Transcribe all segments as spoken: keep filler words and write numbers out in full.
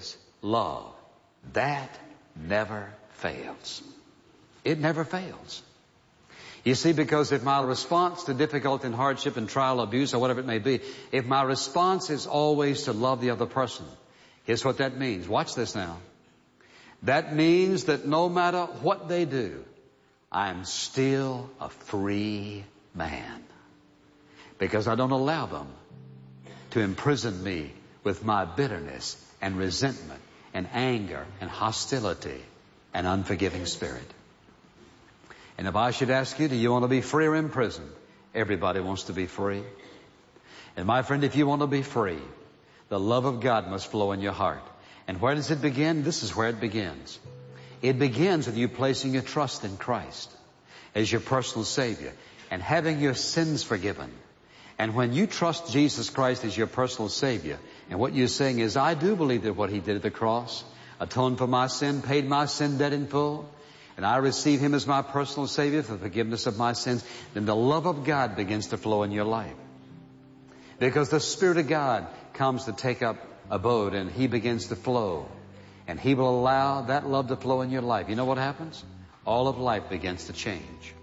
is love. That never fails. It never fails. You see, because if my response to difficulty and hardship and trial, abuse, or whatever it may be, if my response is always to love the other person, here's what that means. Watch this now. That means that no matter what they do, I'm still a free man. Because I don't allow them to imprison me with my bitterness and resentment and anger and hostility and unforgiving spirit. And if I should ask you, do you want to be free or imprisoned? Everybody wants to be free. And my friend, if you want to be free, the love of God must flow in your heart. And where does it begin? This is where it begins. It begins with you placing your trust in Christ as your personal Savior and having your sins forgiven. And when you trust Jesus Christ as your personal Savior, and what you're saying is, I do believe that what He did at the cross atoned for my sin, paid my sin debt in full, and I receive Him as my personal Savior for the forgiveness of my sins, then the love of God begins to flow in your life. Because the Spirit of God comes to take up abode, and He begins to flow. And He will allow that love to flow in your life. You know what happens? All of life begins to change.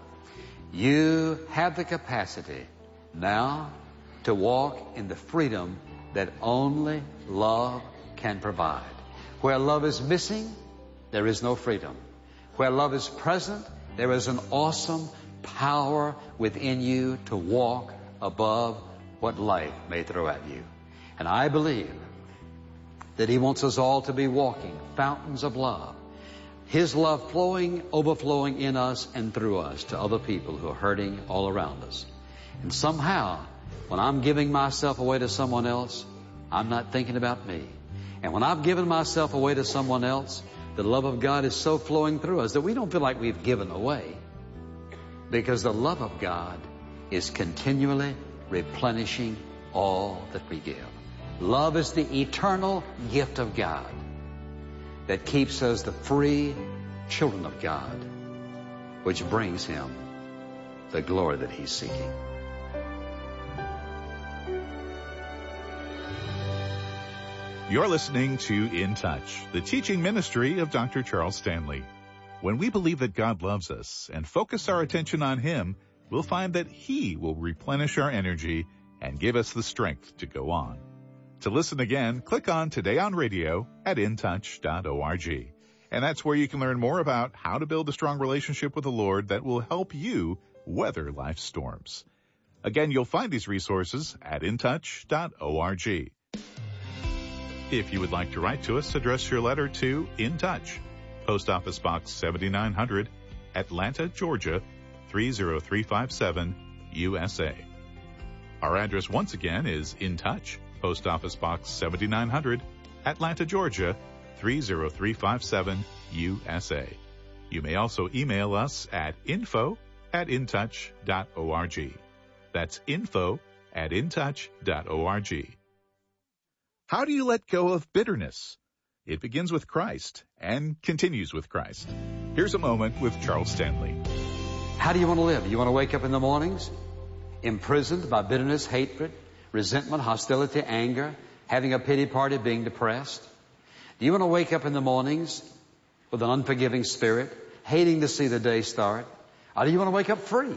You have the capacity now to walk in the freedom that only love can provide. Where love is missing, there is no freedom. Where love is present, there is an awesome power within you to walk above what life may throw at you. And I believe that He wants us all to be walking fountains of love. His love flowing, overflowing in us and through us to other people who are hurting all around us. And somehow, when I'm giving myself away to someone else, I'm not thinking about me. And when I've given myself away to someone else, the love of God is so flowing through us that we don't feel like we've given away. Because the love of God is continually replenishing all that we give. Love is the eternal gift of God that keeps us the free children of God, which brings Him the glory that He's seeking. You're listening to In Touch, the teaching ministry of Doctor Charles Stanley. When we believe that God loves us and focus our attention on Him, we'll find that He will replenish our energy and give us the strength to go on. To listen again, click on Today on Radio at in touch dot org. And that's where you can learn more about how to build a strong relationship with the Lord that will help you weather life's storms. Again, you'll find these resources at in touch dot org. If you would like to write to us, address your letter to In Touch, Post Office Box seventy-nine hundred, Atlanta, Georgia, three zero three five seven, U S A. Our address once again is In Touch, Post Office Box seventy-nine hundred, Atlanta, Georgia, three zero three five seven, U S A. You may also email us at info at in touch dot org. That's info at in touch dot org. How do you let go of bitterness? It begins with Christ and continues with Christ. Here's a moment with Charles Stanley. How do you want to live? You want to wake up in the mornings imprisoned by bitterness, hatred, resentment, hostility, anger, having a pity party, being depressed? Do you want to wake up in the mornings with an unforgiving spirit, hating to see the day start? Or do you want to wake up free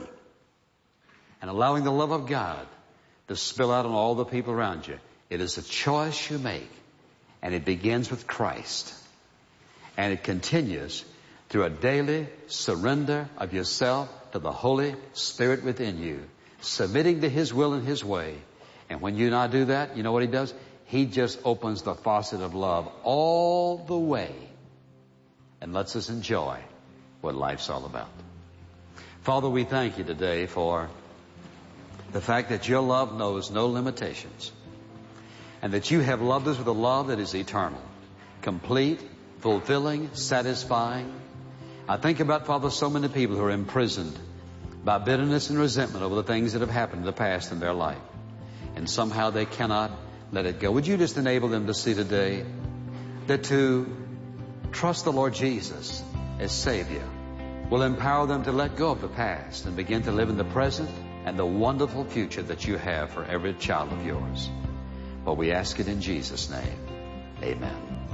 and allowing the love of God to spill out on all the people around you? It is a choice you make, and it begins with Christ. And it continues through a daily surrender of yourself to the Holy Spirit within you, submitting to His will and His way. And when you and I do that, you know what He does? He just opens the faucet of love all the way and lets us enjoy what life's all about. Father, we thank You today for the fact that Your love knows no limitations, and that You have loved us with a love that is eternal, complete, fulfilling, satisfying. I think about, Father, so many people who are imprisoned by bitterness and resentment over the things that have happened in the past in their life, and somehow they cannot let it go. Would You just enable them to see today that to trust the Lord Jesus as Savior will empower them to let go of the past and begin to live in the present and the wonderful future that You have for every child of Yours. But we ask it in Jesus' name. Amen.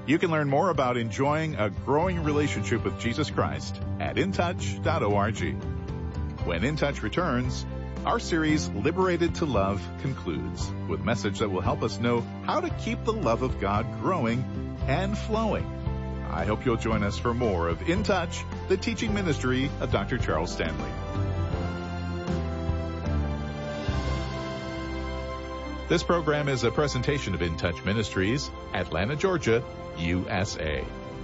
You can learn more about enjoying a growing relationship with Jesus Christ at in touch dot org. When In Touch returns, our series, Liberated to Love, concludes with a message that will help us know how to keep the love of God growing and flowing. I hope you'll join us for more of In Touch, the teaching ministry of Doctor Charles Stanley. This program is a presentation of In Touch Ministries, Atlanta, Georgia, U S A.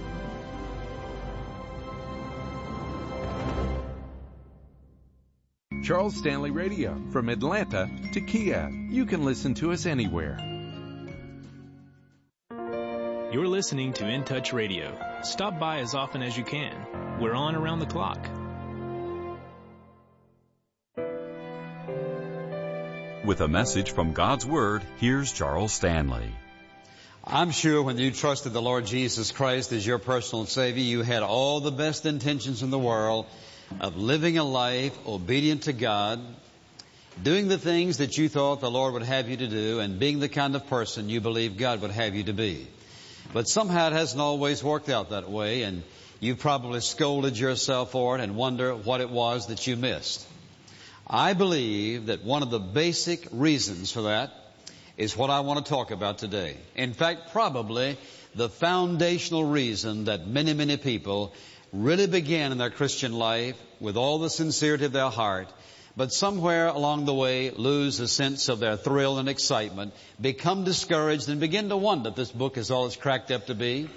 Charles Stanley Radio, from Atlanta to Kiev. You can listen to us anywhere. You're listening to In Touch Radio. Stop by as often as you can. We're on around the clock. With a message from God's Word, here's Charles Stanley. I'm sure when you trusted the Lord Jesus Christ as your personal Savior, you had all the best intentions in the world of living a life obedient to God, doing the things that you thought the Lord would have you to do, and being the kind of person you believe God would have you to be. But somehow it hasn't always worked out that way, and you've probably scolded yourself for it and wonder what it was that you missed. I believe that one of the basic reasons for that is what I want to talk about today. In fact, probably the foundational reason that many, many people really begin in their Christian life with all the sincerity of their heart, but somewhere along the way lose a sense of their thrill and excitement, become discouraged, and begin to wonder if this book is all it's cracked up to be,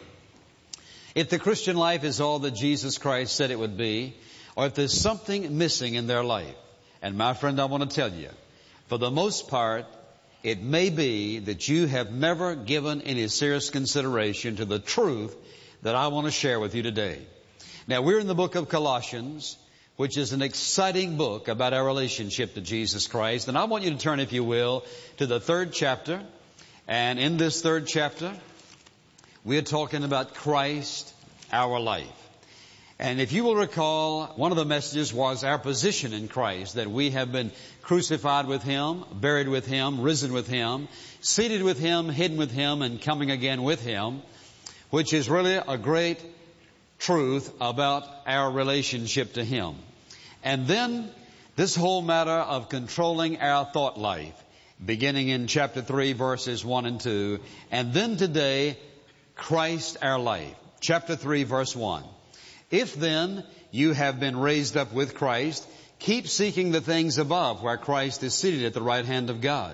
if the Christian life is all that Jesus Christ said it would be, or if there's something missing in their life. And my friend, I want to tell you, for the most part, it may be that you have never given any serious consideration to the truth that I want to share with you today. Now, we're in the book of Colossians, which is an exciting book about our relationship to Jesus Christ. And I want you to turn, if you will, to the third chapter. And in this third chapter, we're talking about Christ, our life. And if you will recall, one of the messages was our position in Christ, that we have been crucified with Him, buried with Him, risen with Him, seated with Him, hidden with Him, and coming again with Him, which is really a great truth about our relationship to Him. And then this whole matter of controlling our thought life, beginning in chapter three, verses one and two. And then today, Christ our life. Chapter three, verse one. If then you have been raised up with Christ, keep seeking the things above, where Christ is seated at the right hand of God.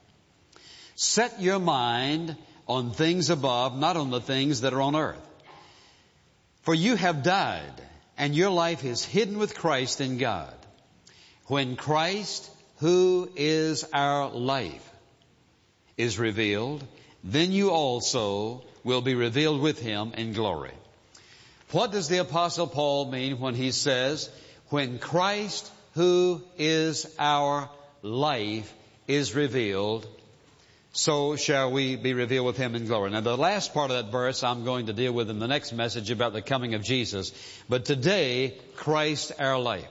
Set your mind on things above, not on the things that are on earth. For you have died, and your life is hidden with Christ in God. When Christ, who is our life, is revealed, then you also will be revealed with Him in glory. What does the Apostle Paul mean when he says, when Christ, who is our life, is revealed, so shall we be revealed with Him in glory? Now, the last part of that verse I'm going to deal with in the next message about the coming of Jesus. But today, Christ our life.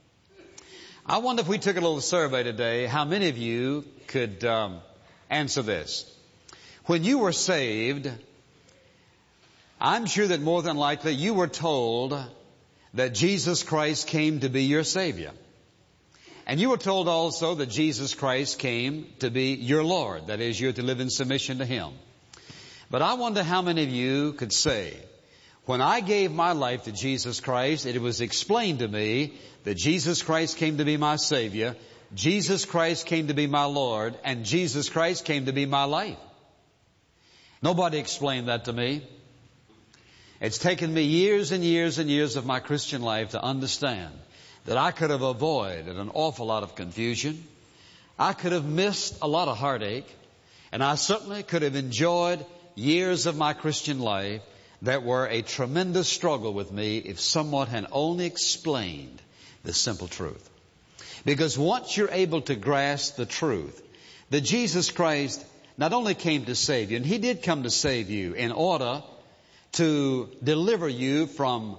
I wonder if we took a little survey today, how many of you could um, answer this? When you were saved, I'm sure that more than likely you were told that Jesus Christ came to be your Savior. And you were told also that Jesus Christ came to be your Lord. That is, you're to live in submission to Him. But I wonder how many of you could say, when I gave my life to Jesus Christ, it was explained to me that Jesus Christ came to be my Savior, Jesus Christ came to be my Lord, and Jesus Christ came to be my life. Nobody explained that to me. It's taken me years and years and years of my Christian life to understand that I could have avoided an awful lot of confusion. I could have missed a lot of heartache. And I certainly could have enjoyed years of my Christian life that were a tremendous struggle with me if someone had only explained the simple truth. Because once you're able to grasp the truth that Jesus Christ not only came to save you, and He did come to save you in order to deliver you from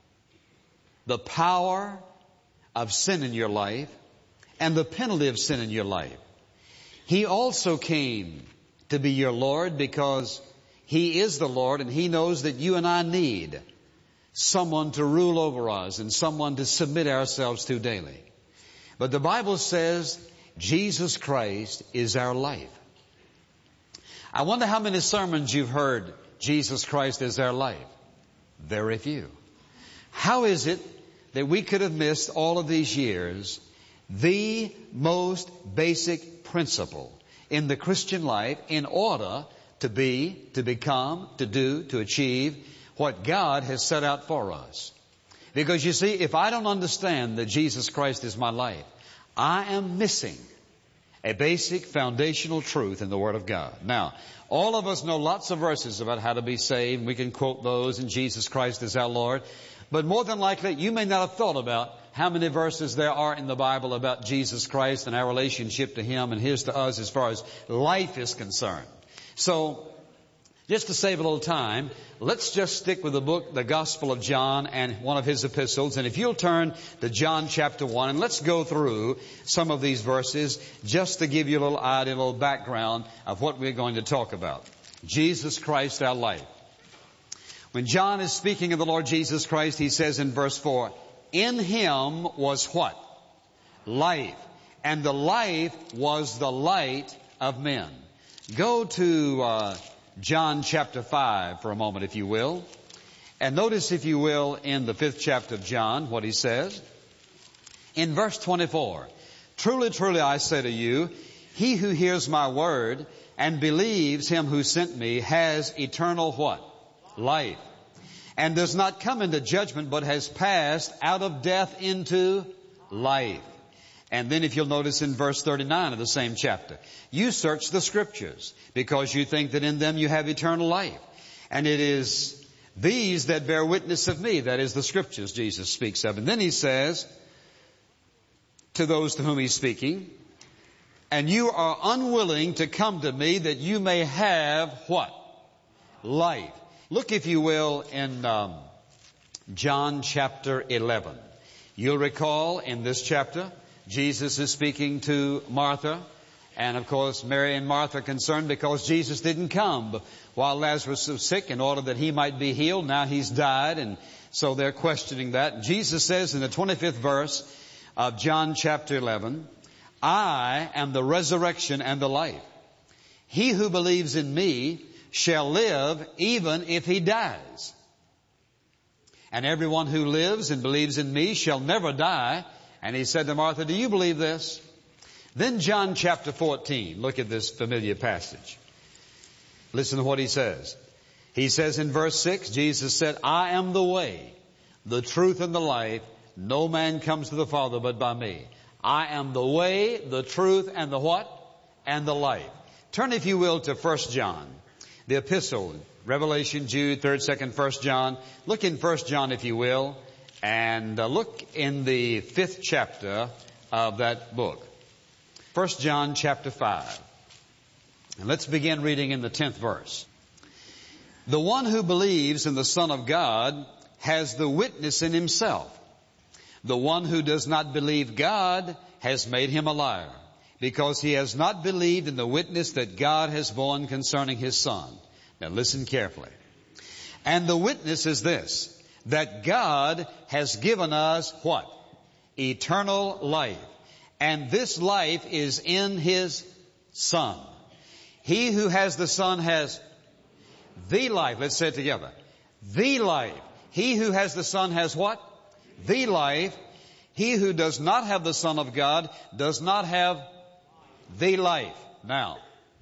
the power of sin in your life and the penalty of sin in your life. He also came to be your Lord because He is the Lord, and He knows that you and I need someone to rule over us and someone to submit ourselves to daily. But the Bible says Jesus Christ is our life. I wonder how many sermons you've heard, Jesus Christ is our life. Very few. How is it that we could have missed all of these years the most basic principle in the Christian life in order to be, to become, to do, to achieve what God has set out for us? Because you see, if I don't understand that Jesus Christ is my life, I am missing a basic foundational truth in the Word of God. Now, all of us know lots of verses about how to be saved. We can quote those, and Jesus Christ is our Lord. But more than likely, you may not have thought about how many verses there are in the Bible about Jesus Christ and our relationship to Him and His to us as far as life is concerned. So, just to save a little time, let's just stick with the book, the Gospel of John, and one of his epistles. And if you'll turn to John chapter one, and let's go through some of these verses just to give you a little idea, a little background of what we're going to talk about. Jesus Christ, our life. When John is speaking of the Lord Jesus Christ, he says in verse four, in Him was what? Life. And the life was the light of men. Go to uh, John chapter five for a moment, if you will. And notice, if you will, in the fifth chapter of John, what he says. In verse twenty-four, truly, truly, I say to you, he who hears my word and believes Him who sent me has eternal what? Life. And does not come into judgment, but has passed out of death into life. And then if you'll notice in verse thirty-nine of the same chapter, you search the Scriptures because you think that in them you have eternal life. And it is these that bear witness of me, that is the Scriptures Jesus speaks of. And then he says to those to whom he's speaking, and you are unwilling to come to me that you may have what? Life. Look, if you will, in um, John chapter eleven. You'll recall in this chapter, Jesus is speaking to Martha. And of course, Mary and Martha are concerned because Jesus didn't come while Lazarus was sick in order that he might be healed. Now he's died, and so they're questioning that. Jesus says in the twenty-fifth verse of John chapter eleven, I am the resurrection and the life. He who believes in me shall live even if he dies. And everyone who lives and believes in me shall never die. And he said to Martha, do you believe this? Then John chapter fourteen, look at this familiar passage. Listen to what he says. He says in verse six, Jesus said, I am the way, the truth, and the life. No man comes to the Father but by me. I am the way, the truth, and the what? And the life. Turn, if you will, to First John. The epistle, Revelation, Jude, third, second, First John. Look in First John, if you will, and uh, look in the fifth chapter of that book. First John chapter five. And let's begin reading in the tenth verse. The one who believes in the Son of God has the witness in himself. The one who does not believe God has made him a liar, because he has not believed in the witness that God has borne concerning His Son. Now listen carefully. And the witness is this, that God has given us what? Eternal life. And this life is in His Son. He who has the Son has the life. Let's say it together. The life. He who has the Son has what? The life. He who does not have the Son of God does not have the life. Now,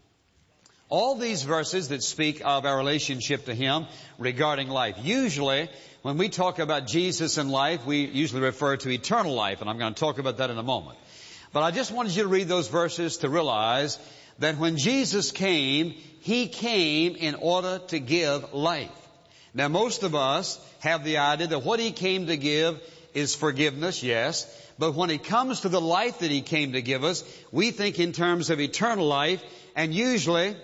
all these verses that speak of our relationship to Him regarding life. Usually, when we talk about Jesus and life, we usually refer to eternal life, and I'm going to talk about that in a moment. But I just wanted you to read those verses to realize that when Jesus came, He came in order to give life. Now, most of us have the idea that what He came to give is forgiveness, yes. But when it comes to the life that He came to give us, we think in terms of eternal life, and usually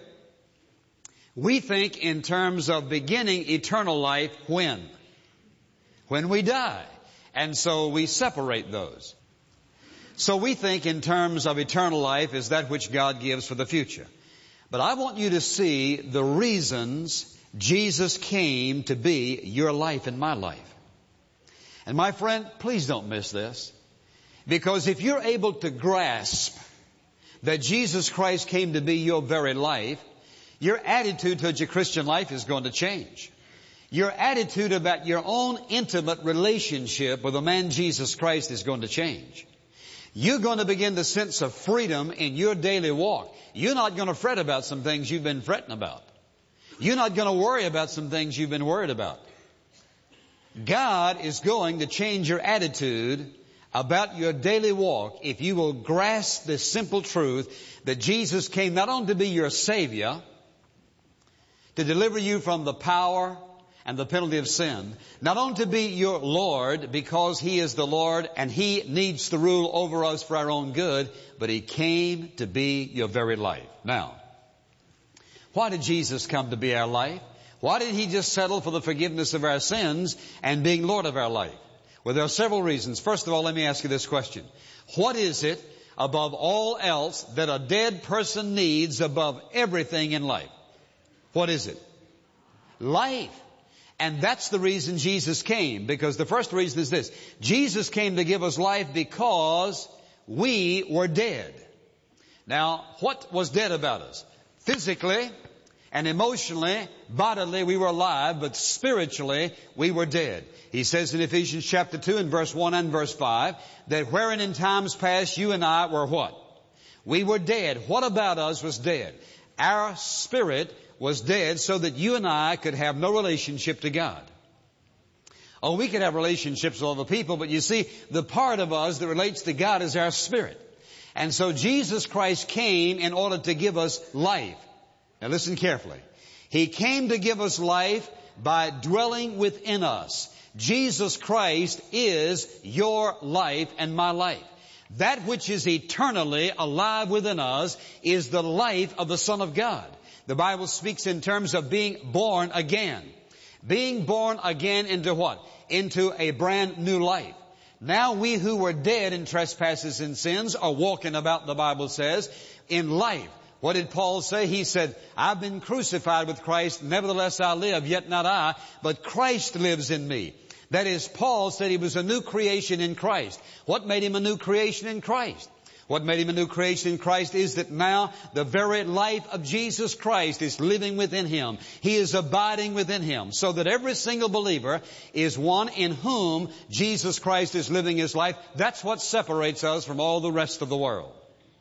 we think in terms of beginning eternal life when? When we die. And so we separate those. So we think in terms of eternal life is that which God gives for the future. But I want you to see the reasons Jesus came to be your life and my life. And my friend, please don't miss this. Because if you're able to grasp that Jesus Christ came to be your very life, your attitude towards your Christian life is going to change. Your attitude about your own intimate relationship with the man Jesus Christ is going to change. You're going to begin to sense a freedom in your daily walk. You're not going to fret about some things you've been fretting about. You're not going to worry about some things you've been worried about. God is going to change your attitude about your daily walk if you will grasp this simple truth that Jesus came not only to be your Savior, to deliver you from the power and the penalty of sin, not only to be your Lord because He is the Lord and He needs to rule over us for our own good, but He came to be your very life. Now, why did Jesus come to be our life? Why did He just settle for the forgiveness of our sins and being Lord of our life? Well, there are several reasons. First of all, let me ask you this question. What is it above all else that a dead person needs above everything in life? What is it? Life. And that's the reason Jesus came. Because the first reason is this. Jesus came to give us life because we were dead. Now, what was dead about us? Physically and emotionally, bodily, we were alive, but spiritually, we were dead. He says in Ephesians chapter two and verse one and verse five, that wherein in times past you and I were what? We were dead. What about us was dead? Our spirit was dead so that you and I could have no relationship to God. Oh, we could have relationships with other people, but you see, the part of us that relates to God is our spirit. And so Jesus Christ came in order to give us life. Now listen carefully. He came to give us life by dwelling within us. Jesus Christ is your life and my life. That which is eternally alive within us is the life of the Son of God. The Bible speaks in terms of being born again. Being born again into what? Into a brand new life. Now we who were dead in trespasses and sins are walking about, the Bible says, in life. What did Paul say? He said, I've been crucified with Christ, nevertheless I live, yet not I, but Christ lives in me. That is, Paul said he was a new creation in Christ. What made him a new creation in Christ? What made him a new creation in Christ is that now the very life of Jesus Christ is living within him. He is abiding within him. So that every single believer is one in whom Jesus Christ is living his life. That's what separates us from all the rest of the world.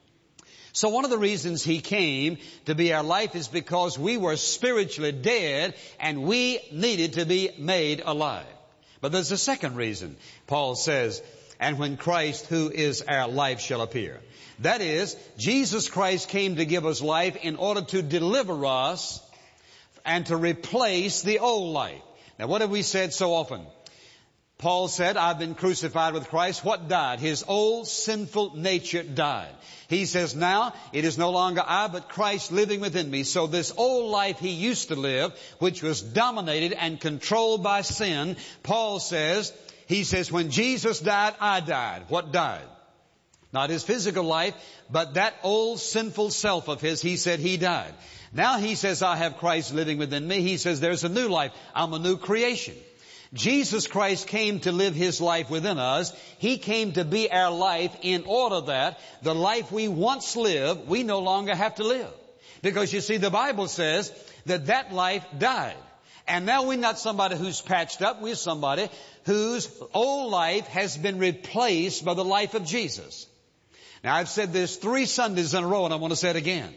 So one of the reasons He came to be our life is because we were spiritually dead and we needed to be made alive. But there's a second reason. Paul says, and when Christ, who is our life, shall appear. That is, Jesus Christ came to give us life in order to deliver us and to replace the old life. Now what have we said so often? Paul said, I've been crucified with Christ. What died? His old sinful nature died. He says, now it is no longer I, but Christ living within me. So this old life he used to live, which was dominated and controlled by sin, Paul says, he says, when Jesus died, I died. What died? Not his physical life, but that old sinful self of his, he said he died. Now he says, I have Christ living within me. He says, there's a new life. I'm a new creation. Jesus Christ came to live His life within us. He came to be our life in order that the life we once lived, we no longer have to live. Because you see, the Bible says that that life died. And now we're not somebody who's patched up. We're somebody whose old life has been replaced by the life of Jesus. Now I've said this three Sundays in a row and I want to say it again.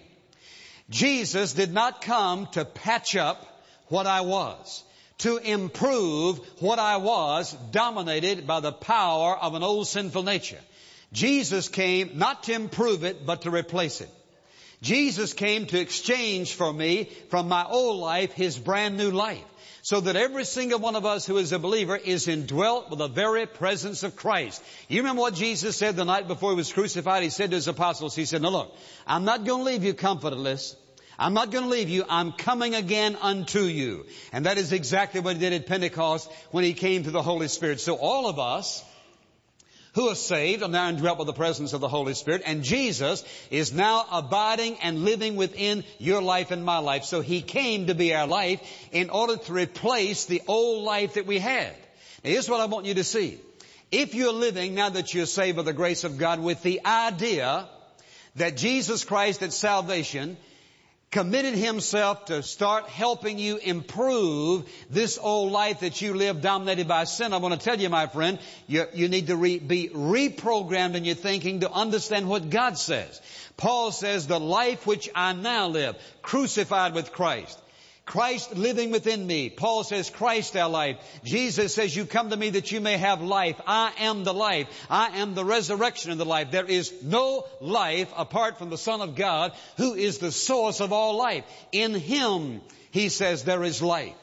Jesus did not come to patch up what I was, to improve what I was, dominated by the power of an old sinful nature. Jesus came not to improve it, but to replace it. Jesus came to exchange for me from my old life His brand new life. So that every single one of us who is a believer is indwelt with the very presence of Christ. You remember what Jesus said the night before He was crucified? He said to His apostles, He said, now look, I'm not going to leave you comfortless. I'm not going to leave you. I'm coming again unto you. And that is exactly what He did at Pentecost when He came to the Holy Spirit. So all of us who are saved are now indwelt by the presence of the Holy Spirit, and Jesus is now abiding and living within your life and my life. So He came to be our life in order to replace the old life that we had. Now here's what I want you to see. If you're living, now that you're saved by the grace of God, with the idea that Jesus Christ at salvation committed Himself to start helping you improve this old life that you live dominated by sin, I want to tell you, my friend, you, you need to re, be reprogrammed in your thinking to understand what God says. Paul says, the life which I now live, crucified with Christ. Christ living within me. Paul says, Christ our life. Jesus says, you come to me that you may have life. I am the life. I am the resurrection of the life. There is no life apart from the Son of God, who is the source of all life. In Him, He says, there is life.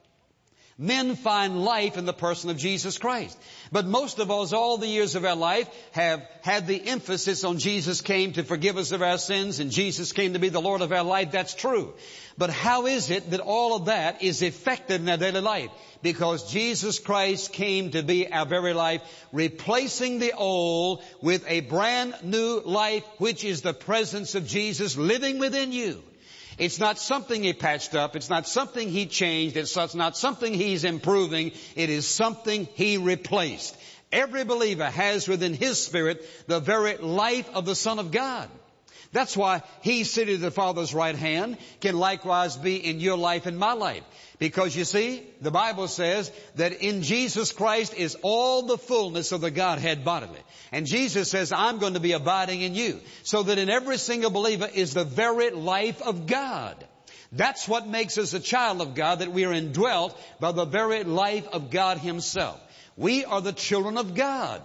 Men find life in the person of Jesus Christ. But most of us, all the years of our life, have had the emphasis on Jesus came to forgive us of our sins and Jesus came to be the Lord of our life. That's true. But how is it that all of that is effective in our daily life? Because Jesus Christ came to be our very life, replacing the old with a brand new life, which is the presence of Jesus living within you. It's not something He patched up. It's not something He changed. It's not something He's improving. It is something He replaced. Every believer has within his spirit the very life of the Son of God. That's why He seated at the Father's right hand can likewise be in your life and my life. Because you see, the Bible says that in Jesus Christ is all the fullness of the Godhead bodily. And Jesus says, I'm going to be abiding in you. So that in every single believer is the very life of God. That's what makes us a child of God, that we are indwelt by the very life of God Himself. We are the children of God.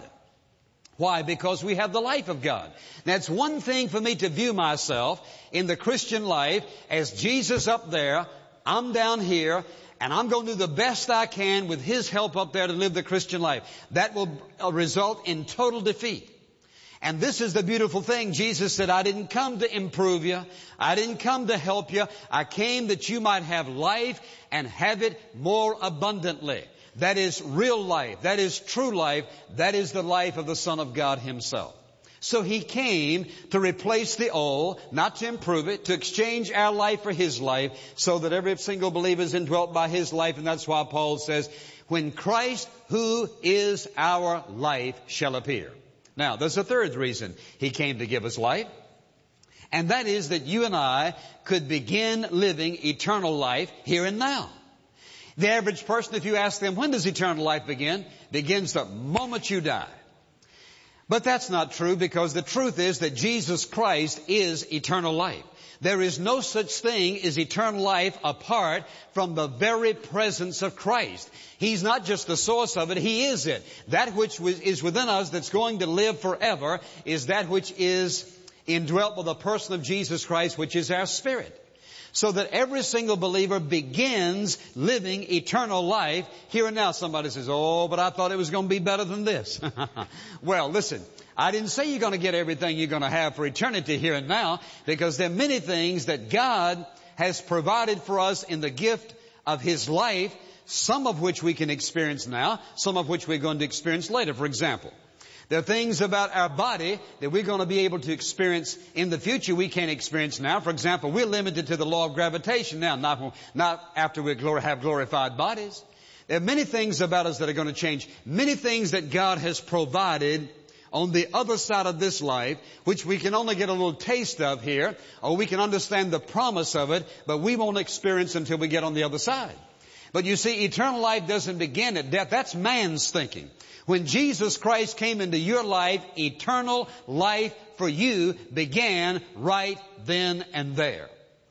Why? Because we have the life of God. Now, it's one thing for me to view myself in the Christian life as Jesus up there, I'm down here, and I'm going to do the best I can with His help up there to live the Christian life. That will result in total defeat. And this is the beautiful thing. Jesus said, I didn't come to improve you. I didn't come to help you. I came that you might have life and have it more abundantly. That is real life. That is true life. That is the life of the Son of God Himself. So He came to replace the old, not to improve it, to exchange our life for His life, so that every single believer is indwelt by His life. And that's why Paul says, when Christ, who is our life, shall appear. Now, there's a third reason He came to give us life. And that is that you and I could begin living eternal life here and now. The average person, if you ask them, when does eternal life begin? Begins the moment you die. But that's not true, because the truth is that Jesus Christ is eternal life. There is no such thing as eternal life apart from the very presence of Christ. He's not just the source of it, He is it. That which is within us that's going to live forever is that which is indwelt by the person of Jesus Christ, which is our spirit. So that every single believer begins living eternal life here and now. Somebody says, oh, but I thought it was going to be better than this. Well, listen, I didn't say you're going to get everything you're going to have for eternity here and now, because there are many things that God has provided for us in the gift of His life, some of which we can experience now, some of which we're going to experience later. For example, there are things about our body that we're going to be able to experience in the future we can't experience now. For example, we're limited to the law of gravitation now, not, not after we have glorified bodies. There are many things about us that are going to change. Many things that God has provided on the other side of this life, which we can only get a little taste of here, or we can understand the promise of it, but we won't experience until we get on the other side. But you see, eternal life doesn't begin at death. That's man's thinking. When Jesus Christ came into your life, eternal life for you began right then and there.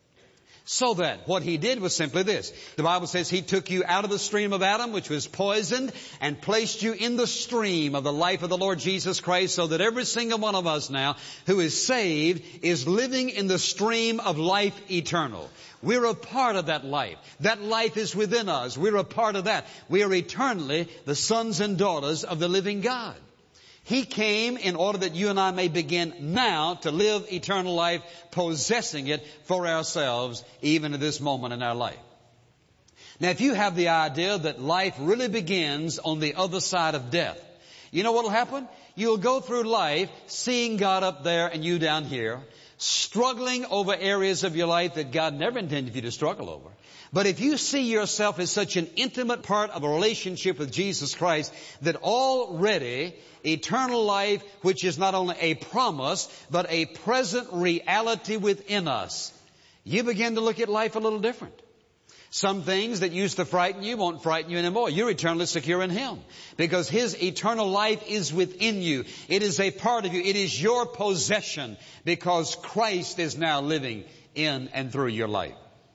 So that what He did was simply this. The Bible says He took you out of the stream of Adam, which was poisoned, and placed you in the stream of the life of the Lord Jesus Christ, so that every single one of us now who is saved is living in the stream of life eternal. We're a part of that life. That life is within us. We're a part of that. We are eternally the sons and daughters of the living God. He came in order that you and I may begin now to live eternal life, possessing it for ourselves, even at this moment in our life. Now, if you have the idea that life really begins on the other side of death, You know what will happen? You'll go through life seeing God up there and you down here, struggling over areas of your life that God never intended you to struggle over. But if you see yourself as such an intimate part of a relationship with Jesus Christ, that already eternal life, which is not only a promise, but a present reality within us, you begin to look at life a little different. Some things that used to frighten you won't frighten you anymore. You're eternally secure in Him because His eternal life is within you. It is a part of you. It is your possession because Christ is now living in and through your life.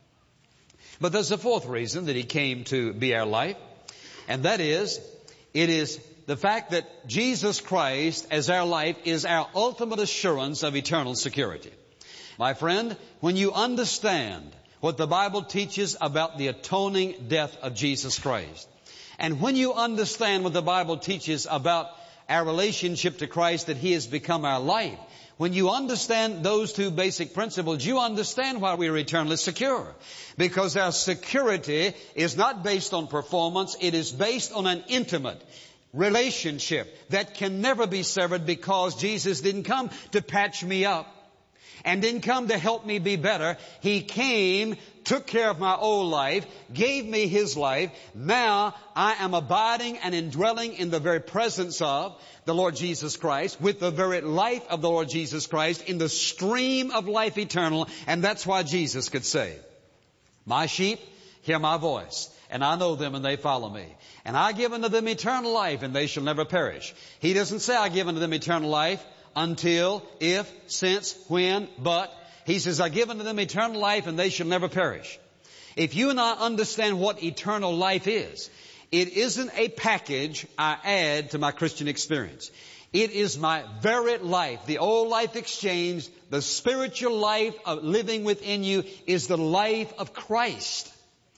But there's a fourth reason that He came to be our life, and that is, it is the fact that Jesus Christ as our life is our ultimate assurance of eternal security. My friend, when you understand what the Bible teaches about the atoning death of Jesus Christ, and when you understand what the Bible teaches about our relationship to Christ, that He has become our life, when you understand those two basic principles, you understand why we are eternally secure. Because our security is not based on performance, it is based on an intimate relationship that can never be severed, because Jesus didn't come to patch me up and didn't come to help me be better. He came, took care of my old life, gave me His life. Now I am abiding and indwelling in the very presence of the Lord Jesus Christ, with the very life of the Lord Jesus Christ, in the stream of life eternal. And that's why Jesus could say, my sheep hear my voice, and I know them and they follow me. And I give unto them eternal life, and they shall never perish. He doesn't say I give unto them eternal life until, if, since, when, but. He says, I give unto them eternal life, and they shall never perish. If you and I understand what eternal life is, it isn't a package I add to my Christian experience. It is my very life. The old life exchanged, the spiritual life of living within you is the life of Christ.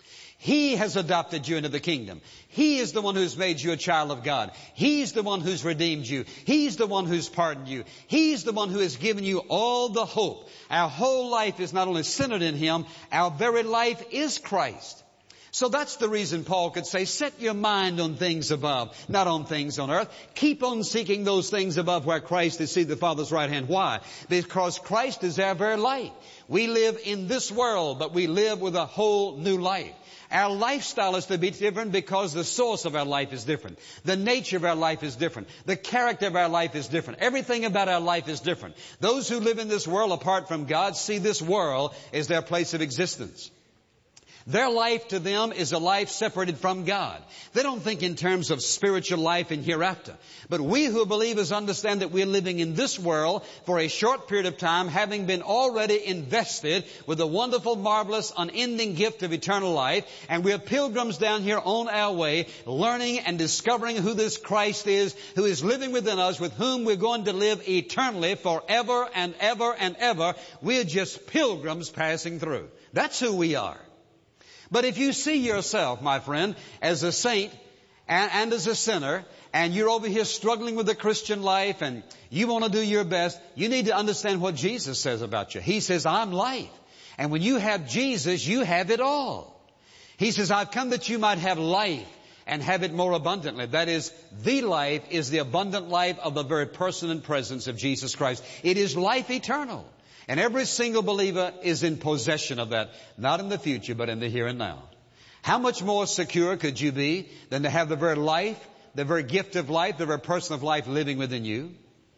He has adopted you into the kingdom. He is the one who's made you a child of God. He's the one who's redeemed you. He's the one who's pardoned you. He's the one who has given you all the hope. Our whole life is not only centered in Him, our very life is Christ. So that's the reason Paul could say, set your mind on things above, not on things on earth. Keep on seeking those things above where Christ is seated at the Father's right hand. Why? Because Christ is our very life. We live in this world, but we live with a whole new life. Our lifestyle is to be different because the source of our life is different. The nature of our life is different. The character of our life is different. Everything about our life is different. Those who live in this world apart from God see this world as their place of existence. Their life to them is a life separated from God. They don't think in terms of spiritual life and hereafter. But we who believers understand that we're living in this world for a short period of time, having been already invested with the wonderful, marvelous, unending gift of eternal life. And we're pilgrims down here on our way, learning and discovering who this Christ is, who is living within us, with whom we're going to live eternally forever and ever and ever. We're just pilgrims passing through. That's who we are. But if you see yourself, my friend, as a saint and, and as a sinner, and you're over here struggling with the Christian life and you want to do your best, you need to understand what Jesus says about you. He says, I'm life. And when you have Jesus, you have it all. He says, I've come that you might have life and have it more abundantly. That is, the life is the abundant life of the very person and presence of Jesus Christ. It is life eternal. And every single believer is in possession of that, not in the future, but in the here and now. How much more secure could you be than to have the very life, the very gift of life, the very person of life living within you?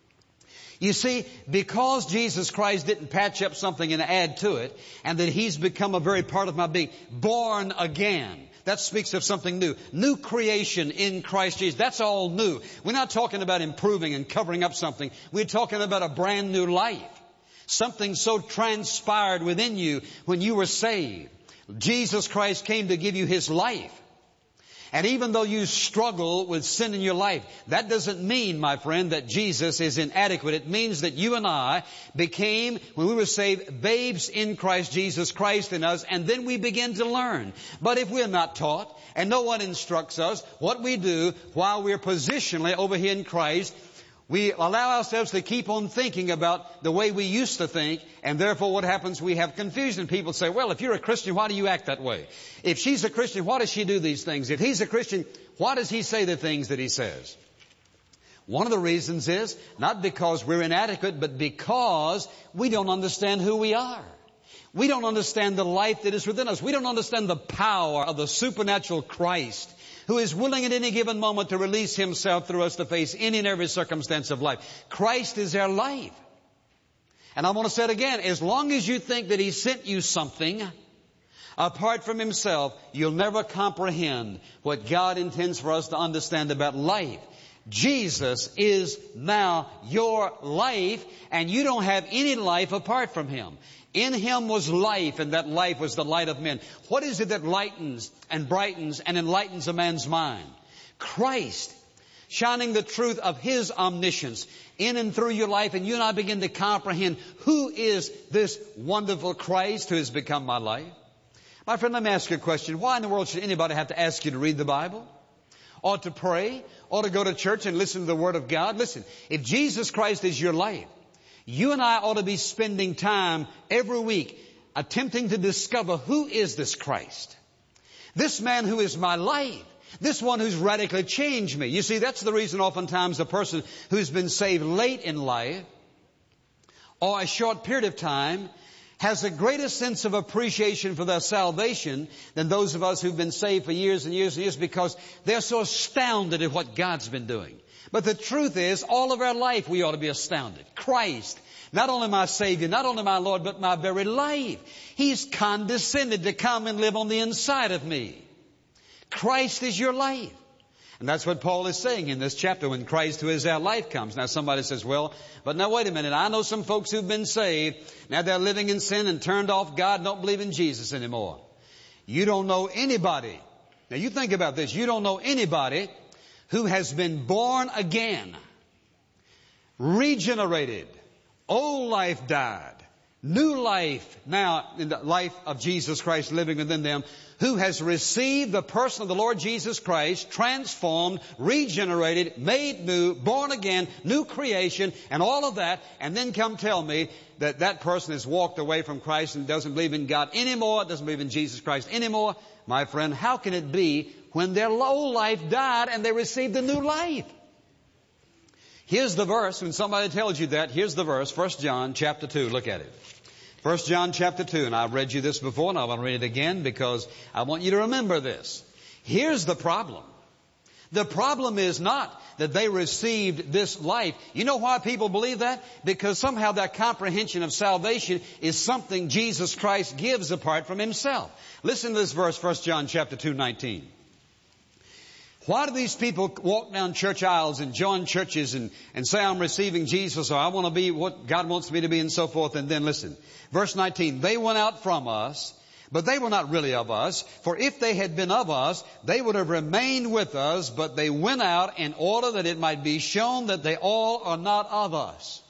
You see, because Jesus Christ didn't patch up something and add to it, and that He's become a very part of my being, born again. That speaks of something new. New creation in Christ Jesus. That's all new. We're not talking about improving and covering up something. We're talking about a brand new life. Something so transpired within you when you were saved. Jesus Christ came to give you His life. And even though you struggle with sin in your life, that doesn't mean, my friend, that Jesus is inadequate. It means that you and I became, when we were saved, babes in Christ Jesus, Christ in us, and then we begin to learn. But if we're not taught, and no one instructs us, what we do while we're positionally over here in Christ, we allow ourselves to keep on thinking about the way we used to think, and therefore what happens, we have confusion. People say, well, if you're a Christian, why do you act that way? If she's a Christian, why does she do these things? If he's a Christian, why does he say the things that he says? One of the reasons is not because we're inadequate, but because we don't understand who we are. We don't understand the life that is within us. We don't understand the power of the supernatural Christ who is willing at any given moment to release Himself through us to face any and every circumstance of life. Christ is our life. And I want to say it again, as long as you think that He sent you something apart from Himself, you'll never comprehend what God intends for us to understand about life. Jesus is now your life, and you don't have any life apart from Him. In Him was life, and that life was the light of men. What is it that lightens and brightens and enlightens a man's mind? Christ, shining the truth of His omniscience in and through your life, and you and I begin to comprehend who is this wonderful Christ who has become my life. My friend, let me ask you a question. Why in the world should anybody have to ask you to read the Bible? Or to pray? Or to go to church and listen to the Word of God? Listen, if Jesus Christ is your life, you and I ought to be spending time every week attempting to discover who is this Christ. This man who is my life. This one who's radically changed me. You see, that's the reason oftentimes a person who's been saved late in life or a short period of time has a greater sense of appreciation for their salvation than those of us who've been saved for years and years and years, because they're so astounded at what God's been doing. But the truth is, all of our life we ought to be astounded. Christ, not only my Savior, not only my Lord, but my very life. He's condescended to come and live on the inside of me. Christ is your life. And that's what Paul is saying in this chapter, when Christ, who is our life, comes. Now somebody says, well, but now wait a minute. I know some folks who've been saved. Now they're living in sin and turned off God, don't believe in Jesus anymore. You don't know anybody. Now you think about this. You don't know anybody who has been born again, regenerated, old life died, new life now in the life of Jesus Christ living within them, who has received the person of the Lord Jesus Christ, transformed, regenerated, made new, born again, new creation, and all of that, and then come tell me that that person has walked away from Christ and doesn't believe in God anymore, doesn't believe in Jesus Christ anymore. My friend, how can it be when their old life died and they received a new life? Here's the verse. When somebody tells you that, here's the verse, First John chapter two. Look at it. First John chapter two, and I've read you this before, and I want to read it again because I want you to remember this. Here's the problem. The problem is not that they received this life. You know why people believe that? Because somehow their comprehension of salvation is something Jesus Christ gives apart from Himself. Listen to this verse, First John chapter two, nineteen. Why do these people walk down church aisles and join churches and, and say, I'm receiving Jesus, or I want to be what God wants me to be, and so forth? And then listen, verse nineteen, they went out from us, but they were not really of us. For if they had been of us, they would have remained with us, but they went out in order that it might be shown that they all are not of us.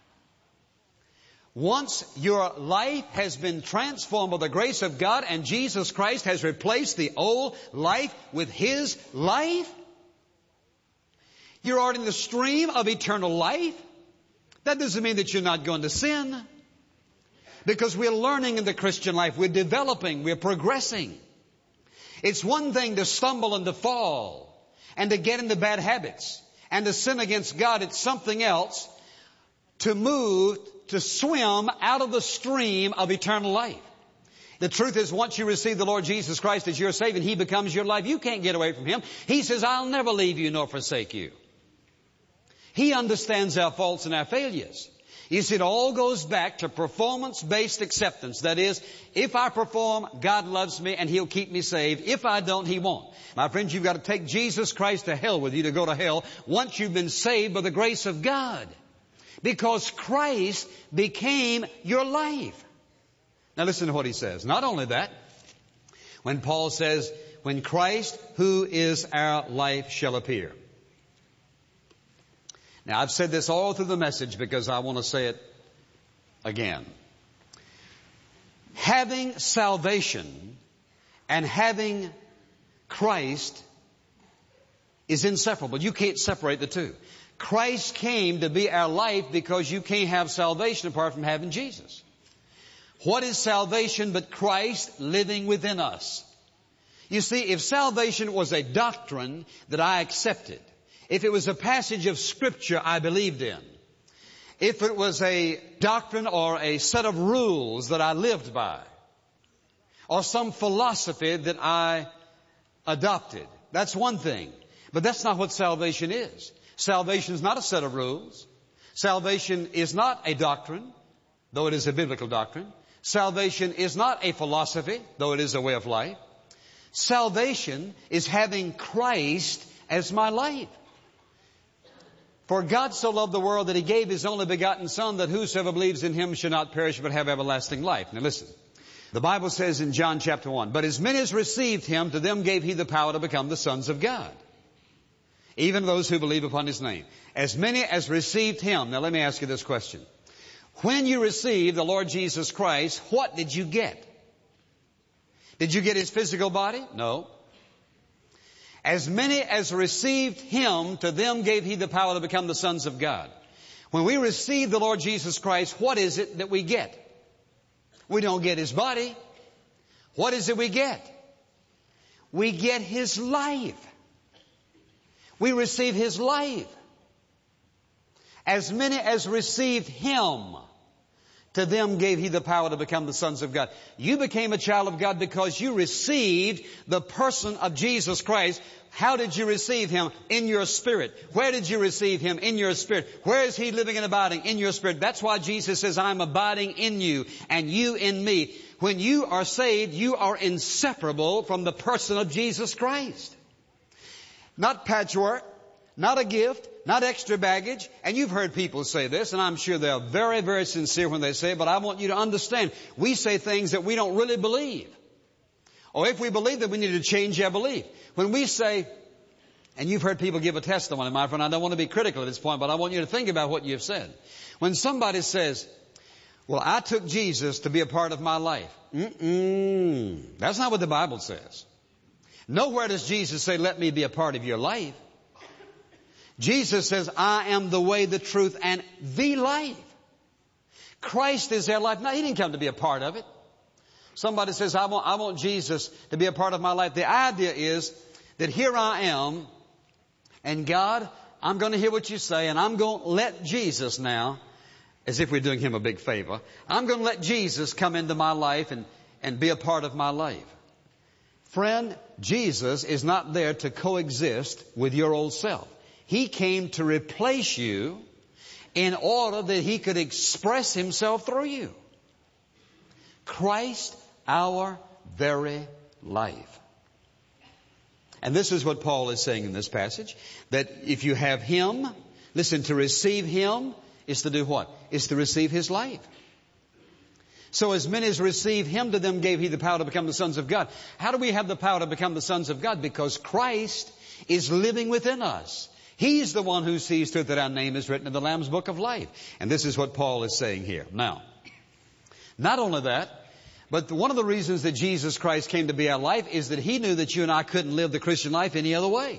Once your life has been transformed by the grace of God and Jesus Christ has replaced the old life with His life, you're already in the stream of eternal life. That doesn't mean that you're not going to sin. Because we're learning in the Christian life. We're developing. We're progressing. It's one thing to stumble and to fall and to get into bad habits and to sin against God. It's something else to move, to swim out of the stream of eternal life. The truth is, once you receive the Lord Jesus Christ as your Savior, He becomes your life. You can't get away from Him. He says, I'll never leave you nor forsake you. He understands our faults and our failures. You see, it all goes back to performance-based acceptance. That is, if I perform, God loves me and He'll keep me saved. If I don't, He won't. My friends, you've got to take Jesus Christ to hell with you to go to hell once you've been saved by the grace of God. Because Christ became your life. Now listen to what he says. Not only that, when Paul says, when Christ, who is our life, shall appear. Now I've said this all through the message because I want to say it again. Having salvation and having Christ is inseparable. You can't separate the two. Christ came to be our life because you can't have salvation apart from having Jesus. What is salvation but Christ living within us? You see, if salvation was a doctrine that I accepted, if it was a passage of Scripture I believed in, if it was a doctrine or a set of rules that I lived by, or some philosophy that I adopted, that's one thing. But that's not what salvation is. Salvation is not a set of rules. Salvation is not a doctrine, though it is a biblical doctrine. Salvation is not a philosophy, though it is a way of life. Salvation is having Christ as my life. For God so loved the world that He gave His only begotten Son, that whosoever believes in Him shall not perish but have everlasting life. Now listen. The Bible says in John chapter one, but as many as received Him, to them gave He the power to become the sons of God, even those who believe upon His name. As many as received Him. Now let me ask you this question. When you received the Lord Jesus Christ, what did you get? Did you get His physical body? No. As many as received Him, to them gave He the power to become the sons of God. When we receive the Lord Jesus Christ, what is it that we get? We don't get His body. What is it we get? We get His life. We receive His life. As many as received Him, to them gave He the power to become the sons of God. You became a child of God because you received the person of Jesus Christ. How did you receive Him? In your spirit. Where did you receive Him? In your spirit. Where is He living and abiding? In your spirit. That's why Jesus says, I'm abiding in you and you in me. When you are saved, you are inseparable from the person of Jesus Christ. Not patchwork, not a gift, not extra baggage. And you've heard people say this, and I'm sure they're very, very sincere when they say it, but I want you to understand, we say things that we don't really believe. Or if we believe that, we need to change our belief. When we say, and you've heard people give a testimony, my friend, I don't want to be critical at this point, but I want you to think about what you've said. When somebody says, well, I took Jesus to be a part of my life. Mm-mm. That's not what the Bible says. Nowhere does Jesus say, let me be a part of your life. Jesus says, I am the way, the truth, and the life. Christ is their life. Now, He didn't come to be a part of it. Somebody says, I want, I want Jesus to be a part of my life. The idea is that here I am, and God, I'm going to hear what you say, and I'm going to let Jesus now, as if we're doing Him a big favor, I'm going to let Jesus come into my life and, and be a part of my life. Friend, Jesus is not there to coexist with your old self. He came to replace you in order that He could express Himself through you. Christ, our very life. And this is what Paul is saying in this passage, that if you have Him, listen, to receive Him is to do what? Is to receive His life. So as many as received Him, to them gave He the power to become the sons of God. How do we have the power to become the sons of God? Because Christ is living within us. He's the one who sees to it that our name is written in the Lamb's Book of Life. And this is what Paul is saying here. Now, not only that, but one of the reasons that Jesus Christ came to be our life is that He knew that you and I couldn't live the Christian life any other way.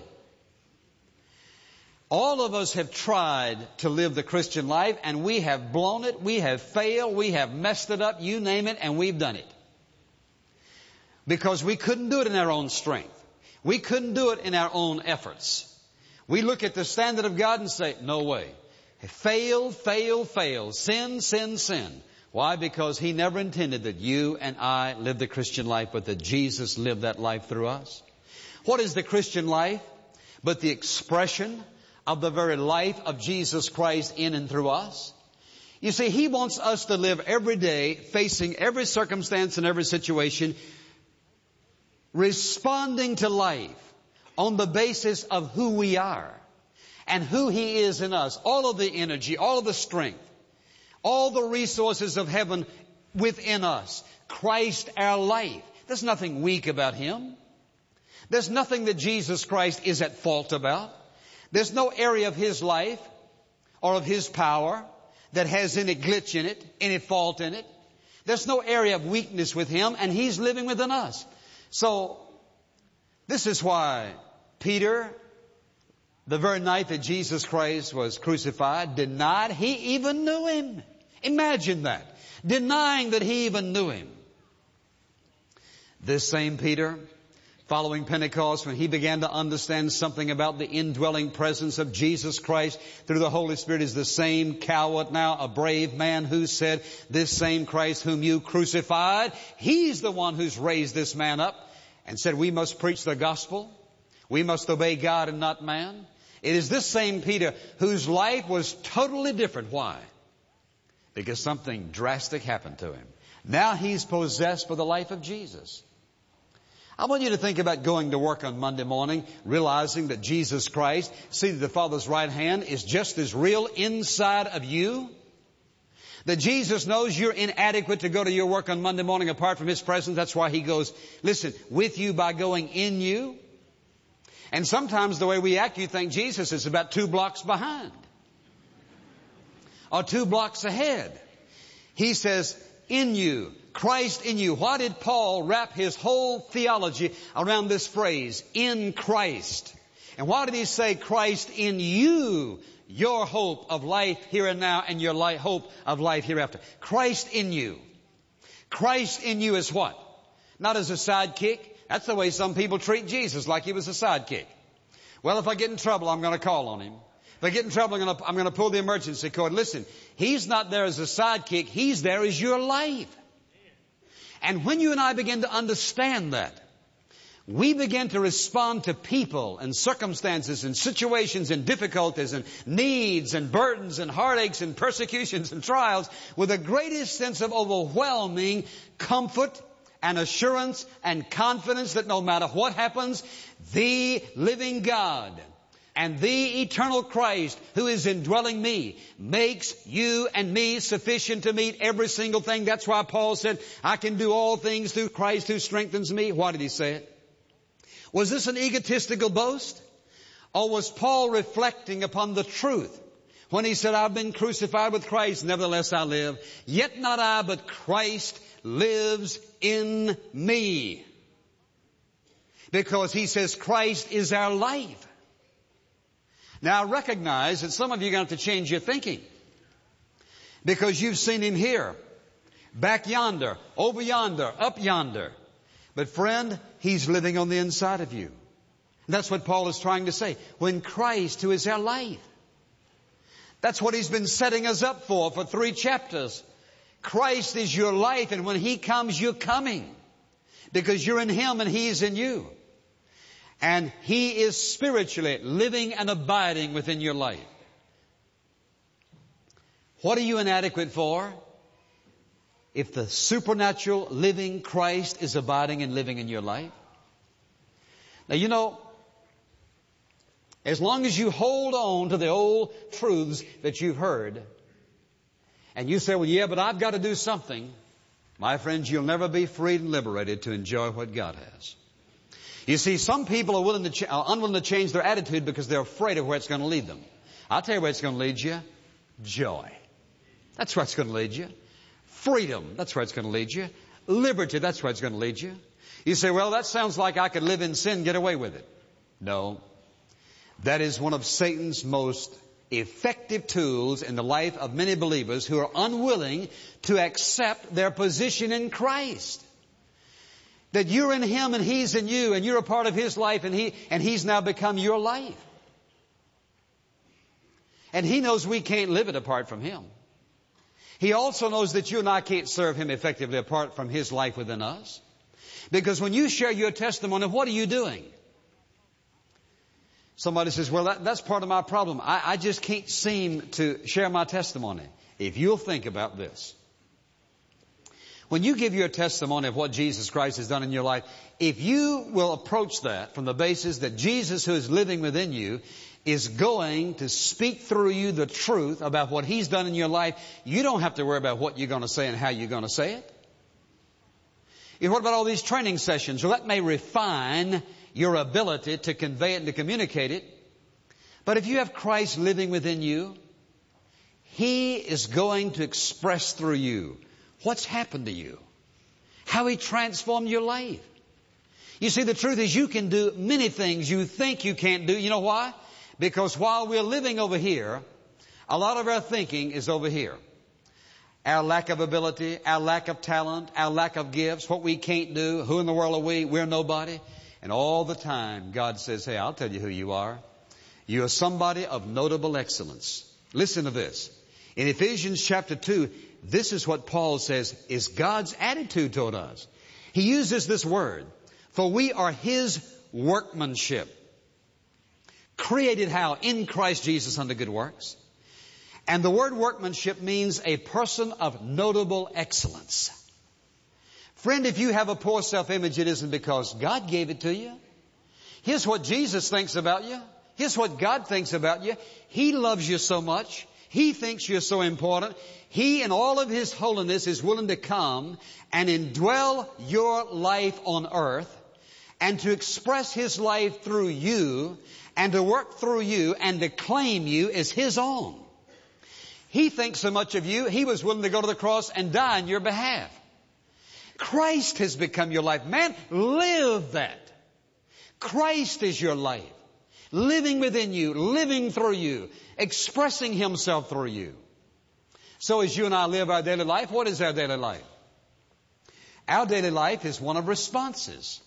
All of us have tried to live the Christian life, and we have blown it, we have failed, we have messed it up, you name it, and we've done it. Because we couldn't do it in our own strength. We couldn't do it in our own efforts. We look at the standard of God and say, no way. Fail, fail, fail. Sin, sin, sin. Why? Because He never intended that you and I live the Christian life, but that Jesus lived that life through us. What is the Christian life? But the expression of the very life of Jesus Christ in and through us. You see, He wants us to live every day, facing every circumstance and every situation, responding to life on the basis of who we are and who He is in us. All of the energy, all of the strength, all the resources of heaven within us. Christ, our life. There's nothing weak about Him. There's nothing that Jesus Christ is at fault about. There's no area of His life or of His power that has any glitch in it, any fault in it. There's no area of weakness with Him, and He's living within us. So, this is why Peter, the very night that Jesus Christ was crucified, denied He even knew Him. Imagine that. Denying that He even knew Him. This same Peter following Pentecost, when he began to understand something about the indwelling presence of Jesus Christ through the Holy Spirit, is the same coward now, a brave man who said, this same Christ whom you crucified, he's the one who's raised this man up, and said we must preach the gospel. We must obey God and not man. It is this same Peter whose life was totally different. Why? Because something drastic happened to him. Now he's possessed by the life of Jesus. I want you to think about going to work on Monday morning, realizing that Jesus Christ, seated at the Father's right hand, is just as real inside of you. That Jesus knows you're inadequate to go to your work on Monday morning apart from His presence. That's why He goes, listen, with you by going in you. And sometimes the way we act, you think Jesus is about two blocks behind. Or two blocks ahead. He says, in you. Christ in you. Why did Paul wrap his whole theology around this phrase, in Christ? And why did he say Christ in you, your hope of life here and now and your life, hope of life hereafter? Christ in you. Christ in you is what? Not as a sidekick. That's the way some people treat Jesus, like He was a sidekick. Well, if I get in trouble, I'm going to call on Him. If I get in trouble, I'm going to, I'm going to pull the emergency cord. Listen, He's not there as a sidekick. He's there as your life. And when you and I begin to understand that, we begin to respond to people and circumstances and situations and difficulties and needs and burdens and heartaches and persecutions and trials with the greatest sense of overwhelming comfort and assurance and confidence that no matter what happens, the living God and the eternal Christ who is indwelling me makes you and me sufficient to meet every single thing. That's why Paul said, I can do all things through Christ who strengthens me. Why did he say it? Was this an egotistical boast? Or was Paul reflecting upon the truth when he said, I've been crucified with Christ, nevertheless I live. Yet not I, but Christ lives in me. Because he says Christ is our life. Now I recognize that some of you are going to have to change your thinking. Because you've seen Him here, back yonder, over yonder, up yonder. But friend, He's living on the inside of you. And that's what Paul is trying to say. When Christ, who is our life. That's what he's been setting us up for, for three chapters. Christ is your life, and when He comes, you're coming. Because you're in Him and He's in you. And He is spiritually living and abiding within your life. What are you inadequate for? If the supernatural living Christ is abiding and living in your life. Now you know, as long as you hold on to the old truths that you've heard, and you say, well, yeah, but I've got to do something, my friends, you'll never be freed and liberated to enjoy what God has. You see, some people are willing to ch- are unwilling to change their attitude because they're afraid of where it's going to lead them. I'll tell you where it's going to lead you. Joy. That's where it's going to lead you. Freedom. That's where it's going to lead you. Liberty. That's where it's going to lead you. You say, well, that sounds like I could live in sin and get away with it. No. That is one of Satan's most effective tools in the life of many believers who are unwilling to accept their position in Christ. That you're in Him and He's in you, and you're a part of His life, and He and He's now become your life. And He knows we can't live it apart from Him. He also knows that you and I can't serve Him effectively apart from His life within us. Because when you share your testimony, what are you doing? Somebody says, well, that, that's part of my problem. I, I just can't seem to share my testimony. If you'll think about this. When you give your testimony of what Jesus Christ has done in your life, if you will approach that from the basis that Jesus, who is living within you, is going to speak through you the truth about what He's done in your life, you don't have to worry about what you're going to say and how you're going to say it. You know, what about all these training sessions? Well, that may refine your ability to convey it and to communicate it. But if you have Christ living within you, He is going to express through you what's happened to you, how He transformed your life. You see, the truth is you can do many things you think you can't do. You know why? Because while we're living over here, a lot of our thinking is over here. Our lack of ability, our lack of talent, our lack of gifts, what we can't do, who in the world are we? We're nobody. And all the time, God says, hey, I'll tell you who you are. You are somebody of notable excellence. Listen to this. In Ephesians chapter two, this is what Paul says is God's attitude toward us. He uses this word, for we are His workmanship. Created how? In Christ Jesus unto good works. And the word workmanship means a person of notable excellence. Friend, if you have a poor self-image, it isn't because God gave it to you. Here's what Jesus thinks about you. Here's what God thinks about you. He loves you so much. He thinks you're so important. He, in all of His holiness, is willing to come and indwell your life on earth and to express His life through you and to work through you and to claim you as His own. He thinks so much of you, He was willing to go to the cross and die on your behalf. Christ has become your life. Man, live that. Christ is your life. Living within you, living through you, expressing Himself through you. So as you and I live our daily life, what is our daily life? Our daily life is one of responses.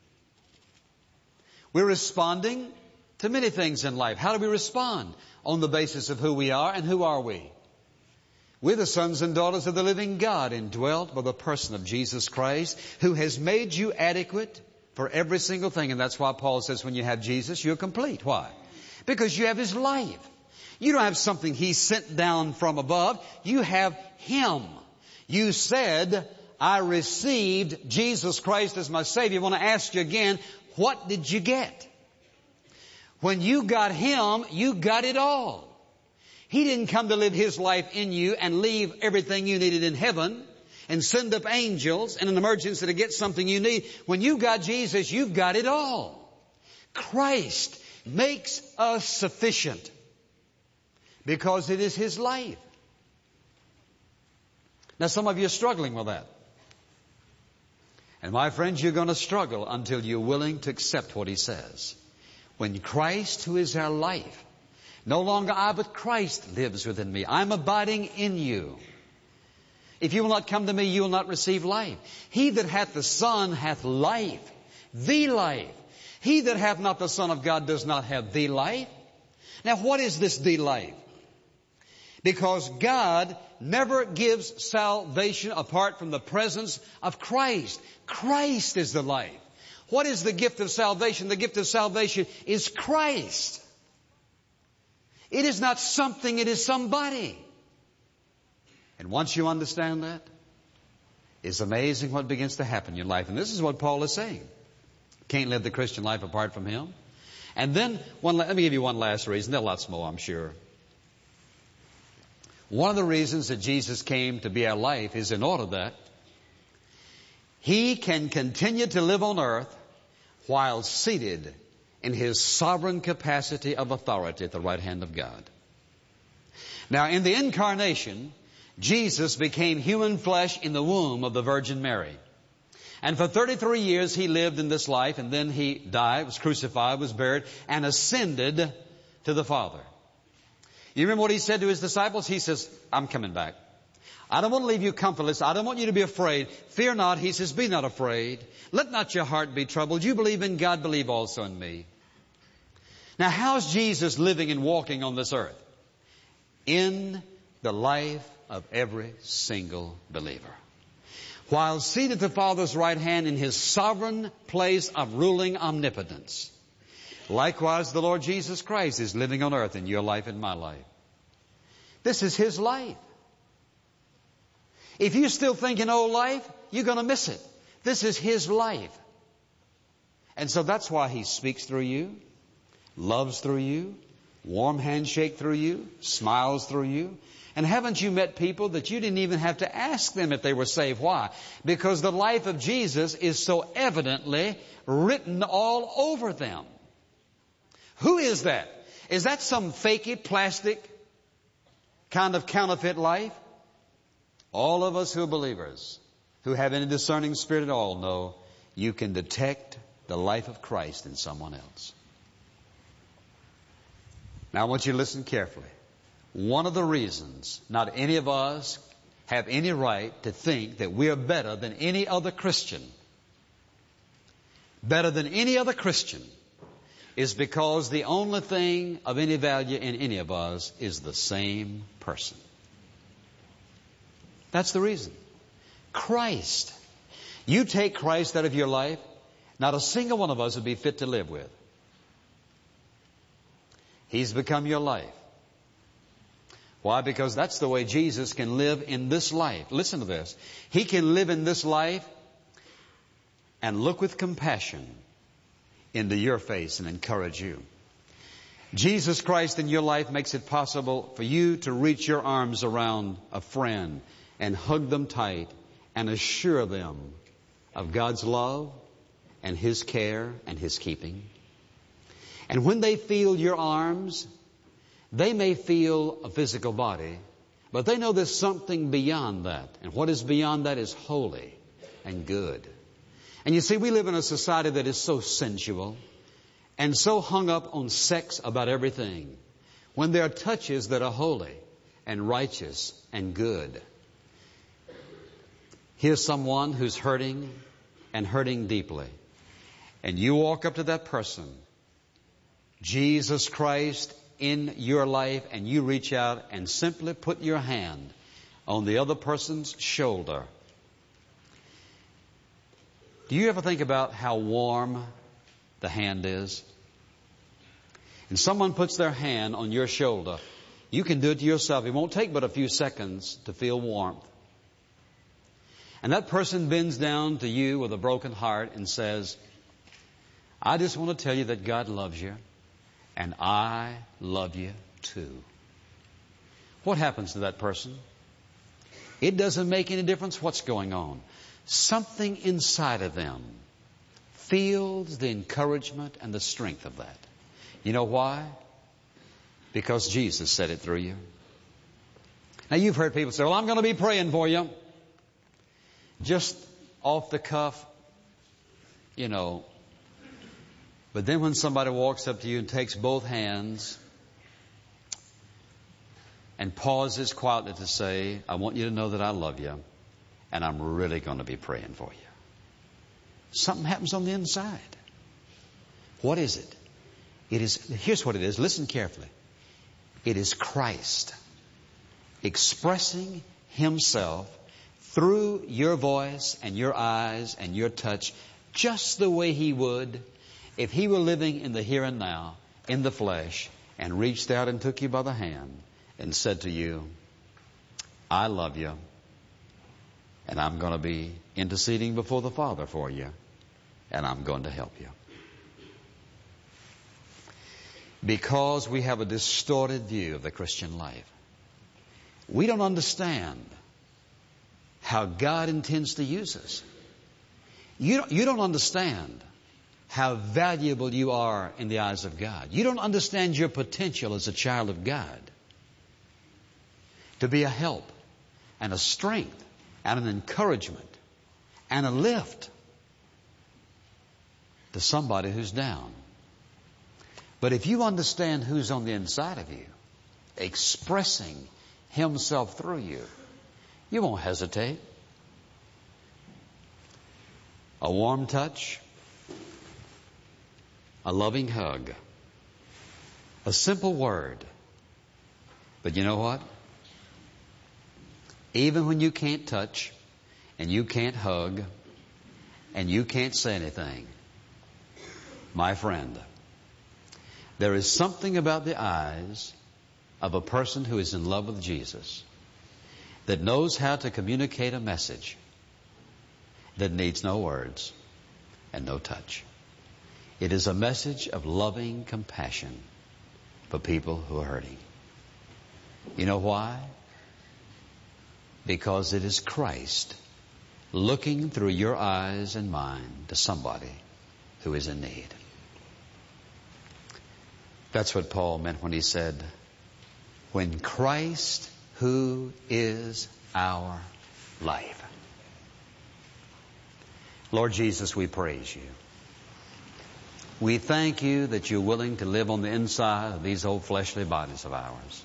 We're responding to many things in life. How do we respond? On the basis of who we are, and who are we? We're the sons and daughters of the living God, indwelt by the person of Jesus Christ, who has made you adequate for every single thing. And that's why Paul says when you have Jesus, you're complete. Why? Because you have His life. You don't have something He sent down from above. You have Him. You said, I received Jesus Christ as my Savior. I want to ask you again, what did you get? When you got Him, you got it all. He didn't come to live His life in you and leave everything you needed in heaven and send up angels in an emergency to get something you need. When you got Jesus, you've got it all. Christ makes us sufficient because it is His life. Now, some of you are struggling with that. And my friends, you're going to struggle until you're willing to accept what He says. When Christ, who is our life, no longer I, but Christ lives within me. I'm abiding in you. If you will not come to me, you will not receive life. He that hath the Son hath life, the life. He that hath not the Son of God does not have the life. Now, what is this the life? Because God never gives salvation apart from the presence of Christ. Christ is the life. What is the gift of salvation? The gift of salvation is Christ. It is not something, it is somebody. And once you understand that, it's amazing what begins to happen in your life. And this is what Paul is saying. Can't live the Christian life apart from Him. And then, one, let me give you one last reason. There are lots more, I'm sure. One of the reasons that Jesus came to be our life is in order that He can continue to live on earth while seated in His sovereign capacity of authority at the right hand of God. Now, in the incarnation, Jesus became human flesh in the womb of the Virgin Mary. And for thirty-three years He lived in this life, and then He died, was crucified, was buried, and ascended to the Father. You remember what He said to His disciples? He says, I'm coming back. I don't want to leave you comfortless. I don't want you to be afraid. Fear not. He says, be not afraid. Let not your heart be troubled. You believe in God, believe also in me. Now, how's Jesus living and walking on this earth? In the life of every single believer. While seated at the Father's right hand in His sovereign place of ruling omnipotence. Likewise, the Lord Jesus Christ is living on earth in your life and my life. This is His life. If you're still thinking old life, you're going to miss it. This is His life. And so that's why He speaks through you, loves through you, warm handshake through you, smiles through you. And haven't you met people that you didn't even have to ask them if they were saved? Why? Because the life of Jesus is so evidently written all over them. Who is that? Is that some fakey, plastic kind of counterfeit life? All of us who are believers, who have any discerning spirit at all, know you can detect the life of Christ in someone else. Now I want you to listen carefully. One of the reasons not any of us have any right to think that we are better than any other Christian better than any other Christian is because the only thing of any value in any of us is the same person. That's the reason. Christ. You take Christ out of your life, not a single one of us would be fit to live with. He's become your life. Why? Because that's the way Jesus can live in this life. Listen to this. He can live in this life and look with compassion into your face and encourage you. Jesus Christ in your life makes it possible for you to reach your arms around a friend and hug them tight and assure them of God's love and His care and His keeping. And when they feel your arms, they may feel a physical body, but they know there's something beyond that. And what is beyond that is holy and good. And you see, we live in a society that is so sensual and so hung up on sex about everything, when there are touches that are holy and righteous and good. Here's someone who's hurting and hurting deeply. And you walk up to that person, Jesus Christ in your life, and you reach out and simply put your hand on the other person's shoulder. Do you ever think about how warm the hand is? And someone puts their hand on your shoulder. You can do it to yourself. It won't take but a few seconds to feel warmth. And that person bends down to you with a broken heart and says, I just want to tell you that God loves you, and I love you too. What happens to that person? It doesn't make any difference what's going on. Something inside of them feels the encouragement and the strength of that. You know why? Because Jesus said it through you. Now you've heard people say, well, I'm going to be praying for you. Just off the cuff, you know. But then when somebody walks up to you and takes both hands and pauses quietly to say, I want you to know that I love you, and I'm really going to be praying for you. Something happens on the inside. What is it? It is, here's what it is. Listen carefully. It is Christ expressing Himself through your voice and your eyes and your touch, just the way He would if He were living in the here and now, in the flesh, and reached out and took you by the hand and said to you, I love you, and I'm going to be interceding before the Father for you, and I'm going to help you. Because we have a distorted view of the Christian life. We don't understand how God intends to use us. You don't, you don't understand how valuable you are in the eyes of God. You don't understand your potential as a child of God to be a help and a strength and an encouragement and a lift to somebody who's down. But if you understand who's on the inside of you, expressing Himself through you, you won't hesitate. A warm touch, a loving hug, a simple word. But you know what? Even when you can't touch and you can't hug and you can't say anything, my friend, there is something about the eyes of a person who is in love with Jesus that knows how to communicate a message that needs no words and no touch. It is a message of loving compassion for people who are hurting. You know why? Because it is Christ looking through your eyes and mine to somebody who is in need. That's what Paul meant when he said, when Christ, who is our life. Lord Jesus, we praise you. We thank you that you're willing to live on the inside of these old fleshly bodies of ours.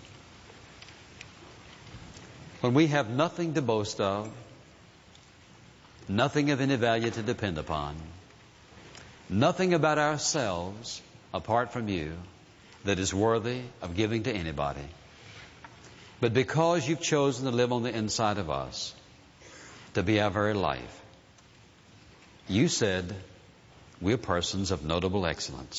When we have nothing to boast of, nothing of any value to depend upon, nothing about ourselves apart from you that is worthy of giving to anybody. But because you've chosen to live on the inside of us, to be our very life, you said we're persons of notable excellence.